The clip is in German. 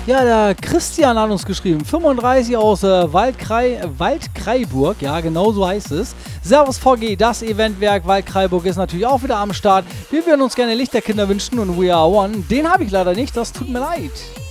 Ja, der Christian hat uns geschrieben. 35 aus Waldkraiburg. Ja, genau so heißt es. Servus VG, das Eventwerk Waldkraiburg ist natürlich auch wieder am Start. Wir würden uns gerne Lichterkinder wünschen und We Are One. Den habe ich leider nicht, das tut mir leid.